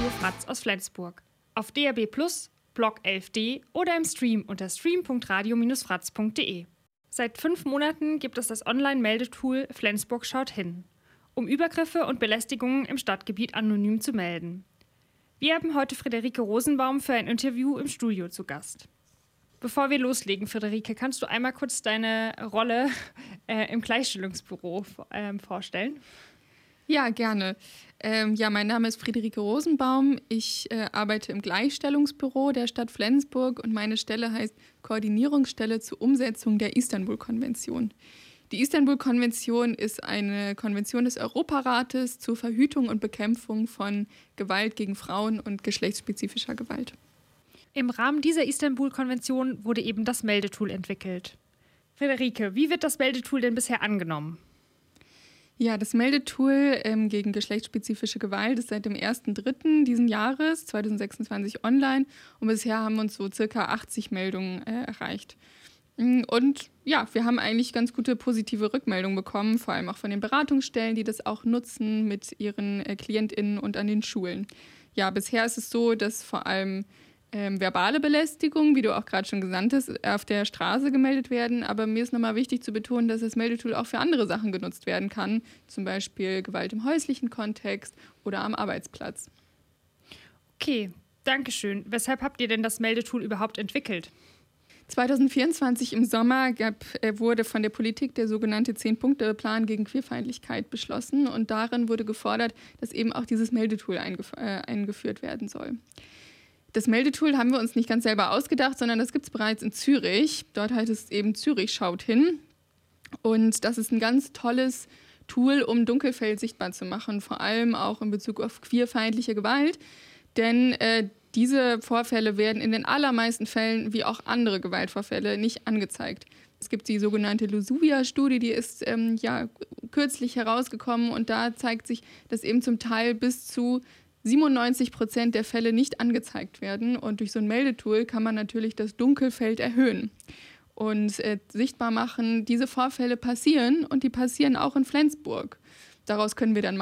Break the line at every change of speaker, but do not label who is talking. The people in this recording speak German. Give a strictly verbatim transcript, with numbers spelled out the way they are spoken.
Radio Fratz aus Flensburg. Auf D A B plus, Block elf D oder im Stream unter stream punkt radio Bindestrich fratz punkt de. Seit fünf Monaten gibt es das Online-Meldetool Flensburg schaut hin, um Übergriffe und Belästigungen im Stadtgebiet anonym zu melden. Wir haben heute Friederike Rosenbaum für ein Interview im Studio zu Gast. Bevor wir loslegen, Friederike, kannst du einmal kurz deine Rolle äh, im Gleichstellungsbüro äh, vorstellen?
Ja, gerne. Ähm, ja, mein Name ist Friederike Rosenbaum. Ich äh, arbeite im Gleichstellungsbüro der Stadt Flensburg und meine Stelle heißt Koordinierungsstelle zur Umsetzung der Istanbul-Konvention. Die Istanbul-Konvention ist eine Konvention des Europarates zur Verhütung und Bekämpfung von Gewalt gegen Frauen und geschlechtsspezifischer Gewalt.
Im Rahmen dieser Istanbul-Konvention wurde eben das Meldetool entwickelt. Friederike, wie wird das Meldetool denn bisher angenommen?
Ja, das Meldetool ähm, gegen geschlechtsspezifische Gewalt ist seit dem ersten dritten diesen Jahres, zweitausendsechsundzwanzig, online und bisher haben uns so circa achtzig Meldungen äh, erreicht. Und ja, wir haben eigentlich ganz gute positive Rückmeldungen bekommen, vor allem auch von den Beratungsstellen, die das auch nutzen mit ihren äh, KlientInnen und an den Schulen. Ja, bisher ist es so, dass vor allem Ähm, verbale Belästigung, wie du auch gerade schon gesagt hast, auf der Straße gemeldet werden. Aber mir ist nochmal wichtig zu betonen, dass das Meldetool auch für andere Sachen genutzt werden kann. Zum Beispiel Gewalt im häuslichen Kontext oder am Arbeitsplatz.
Okay, danke schön. Weshalb habt ihr denn das Meldetool überhaupt entwickelt?
zweitausendvierundzwanzig im Sommer gab, äh, wurde von der Politik der sogenannte Zehn-Punkte-Plan gegen Queerfeindlichkeit beschlossen. Und darin wurde gefordert, dass eben auch dieses Meldetool eingef- äh, eingeführt werden soll. Das Meldetool haben wir uns nicht ganz selber ausgedacht, sondern das gibt es bereits in Zürich. Dort heißt es eben Zürich schaut hin. Und das ist ein ganz tolles Tool, um Dunkelfeld sichtbar zu machen, vor allem auch in Bezug auf queerfeindliche Gewalt. Denn äh, diese Vorfälle werden in den allermeisten Fällen, wie auch andere Gewaltvorfälle, nicht angezeigt. Es gibt die sogenannte Lusuvia-Studie, die ist ähm, ja kürzlich herausgekommen und da zeigt sich, dass eben zum Teil bis zu siebenundneunzig Prozent der Fälle nicht angezeigt werden. Und durch so ein Meldetool kann man natürlich das Dunkelfeld erhöhen und äh, sichtbar machen, diese Vorfälle passieren und die passieren auch in Flensburg. Daraus können wir dann